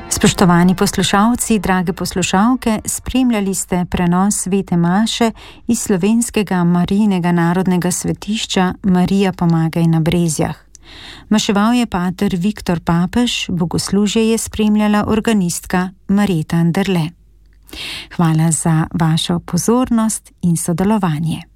Spoštovani poslušalci, drage poslušalke, spremljali ste prenos svete maše iz slovenskega Marijinega narodnega svetišča Marija pomagaj na Brezjah. Maševal je pater Viktor Papež, bogoslužje je spremljala organistka Marjeta Anderle. Hvala za vašo pozornost in sodelovanje.